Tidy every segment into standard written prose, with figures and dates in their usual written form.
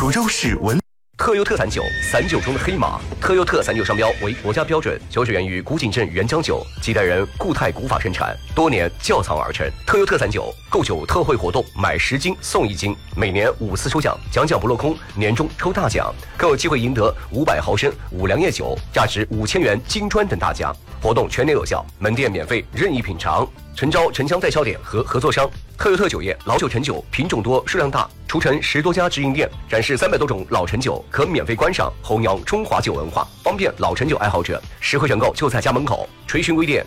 出优势文。 特优特39，散酒中的黑马。特优特散酒商标为国家标准，酒水源于古井镇原浆酒，几代人固态古法生产，多年窖藏而成。特优特散酒购酒特惠活动，买10斤送1斤，每年5次抽奖，奖不落空，年终抽大奖，更有机会赢得500毫升五粮液酒，价值5000元金砖等大奖。活动全年有效，门店免费任意品尝。诚招城乡代销点和合作商。特优特酒业老酒陈酒品种多数量大，除城10多家直营店，展示300多种老陈酒，可免费观赏，弘扬中华酒文化，方便老陈酒爱好者。实惠选购就在家门口。垂询微店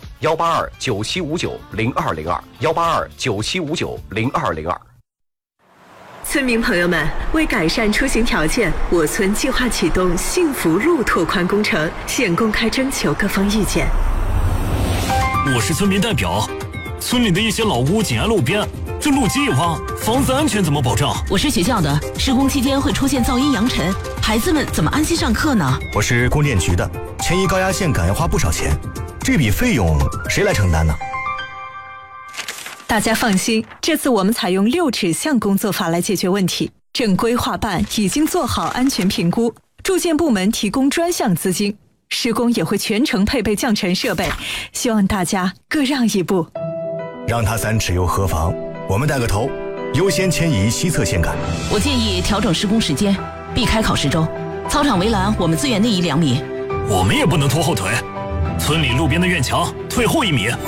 18297590201，18297590202。 村民朋友们，为改善出行条件，我村计划启动幸福路拓宽工程，现公开征求各方意见。 我是村民代表，村里的一些老屋紧挨路边，这路基一挖，房子安全怎么保障？ 我是学校的，施工期间会出现噪音扬尘，孩子们怎么安心上课呢？ 我是供电局的，迁移高压线杆要花不少钱，这笔费用谁来承担呢？ 大家放心，这次我们采用6指向工作法来解决问题。正规划办已经做好安全评估，住建部门提供专项资金，施工也会全程配备降尘设备，希望大家各让一步。 让它3尺又何妨？我们带个头，优先迁移西侧线杆。 我建议调整施工时间，避开考试周。操场围栏我们资源内移2米。 我们也不能拖后腿，村里路边的院墙退后1米。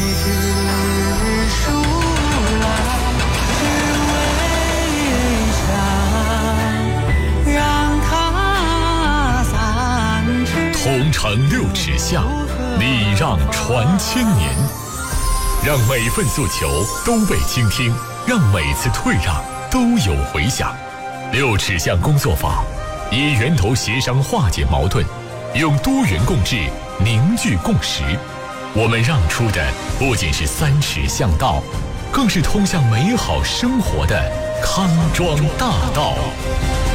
同城6尺巷，礼让传千年，让每份诉求都被倾听，让每次退让都有回响。6尺巷工作法以源头协商化解矛盾，用多元共治凝聚共识。我们让出的不仅是3尺巷道，更是通向美好生活的康庄大道。